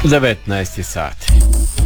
19 je sati.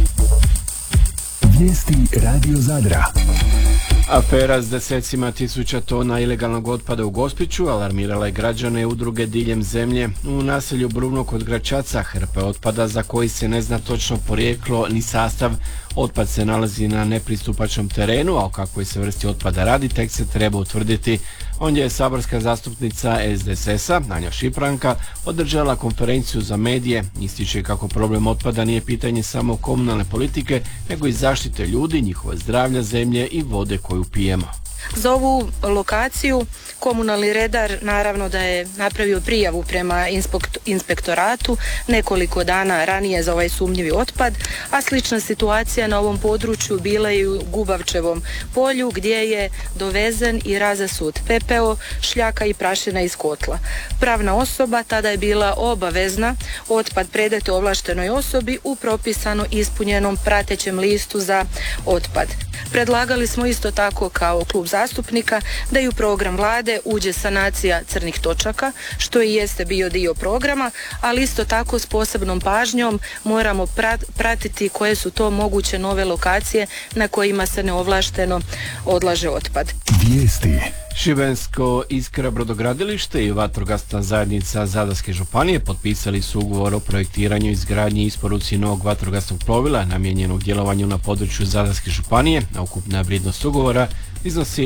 Vijesti Radio Zadra. Afera s desecima tisuća tona ilegalnog otpada u Gospiću alarmirala je građane udruge diljem zemlje. U naselju Bruvno kod Gračaca hrpe otpada za koji se ne zna točno porijeklo ni sastav. Otpad se nalazi na nepristupačnom terenu, a o kakvoj se vrsti otpada radi tek se treba utvrditi. Ondje je saborska zastupnica SDSS-a, Anja Šipranka, održala konferenciju za medije. Ističe kako problem otpada nije pitanje samo komunalne politike, nego i zaštite ljudi, njihova zdravlja, zemlje i vode koju pijemo. Za ovu lokaciju komunalni redar naravno da je napravio prijavu prema inspektoratu nekoliko dana ranije za ovaj sumnjivi otpad, a slična situacija na ovom području bila je u Gubavčevom polju gdje je dovezen i razasut pepeo, šljaka i prašina iz kotla. Pravna osoba tada je bila obavezna otpad predati ovlaštenoj osobi u propisano ispunjenom pratećem listu za otpad. Predlagali smo isto tako kao klub zastupnika da i u program vlade uđe sanacija crnih točaka, što i jeste bio dio programa, ali isto tako s posebnom pažnjom moramo pratiti koje su to moguće nove lokacije na kojima se neovlašteno odlaže otpad. Vijesti. Šibensko Iskra brodogradilište i vatrogasna zajednica Zadarske županije potpisali su ugovor o projektiranju, izgradnji i isporuci novog vatrogasnog plovila namijenjenog djelovanju na području Zadarske županije, a ukupna vrijednost ugovora iznosi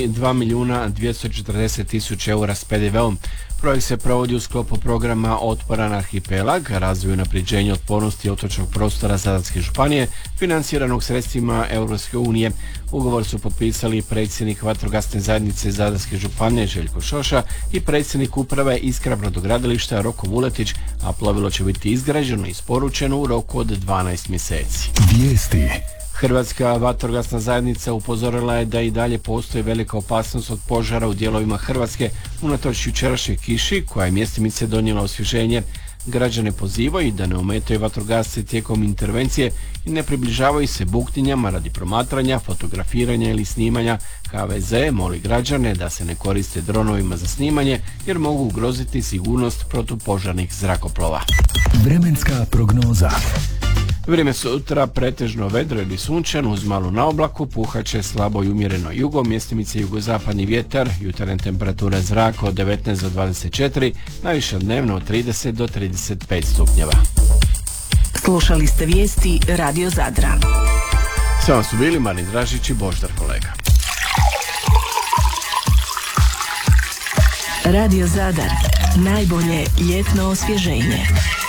2.240.000 eura s PDV-om. Projekt se provodi u sklopu programa Otporan arhipelag, razvoju i unapređenju otpornosti otočnog prostora Zadarske županije, financiranog sredstvima Europske unije. Ugovor su potpisali predsjednik vatrogasne zajednice Zadarske županije Željko Šoša i predsjednik uprave Iskra brodogradilišta Roko Vuletić, a plovilo će biti izgrađeno i isporučeno u roku od 12 mjeseci. Vijesti. Hrvatska vatrogasna zajednica upozorila je da i dalje postoji velika opasnost od požara u dijelovima Hrvatske unatoč jučerašnjoj kiši koja je mjestimice donijela osvježenje. Građane pozivaju da ne ometaju vatrogasce tijekom intervencije i ne približavaju se buktinjama radi promatranja, fotografiranja ili snimanja. HVZ moli građane da se ne koriste dronovima za snimanje jer mogu ugroziti sigurnost protupožarnih zrakoplova. Vremenska prognoza. Vrijeme sutra pretežno vedro ili sunčano uz malu naoblaku, puhaće slabo i umjereno jugo, mjestimice jugozapadni vjetar, jutarnje temperature zraka od 19 do 24, najviša dnevno od 30 do 35 stupnjeva. Slušali ste vijesti Radio Zadra. S vama su bili Marin Dražić i Boždar kolega. Radio Zadar, najbolje ljetno osvježenje.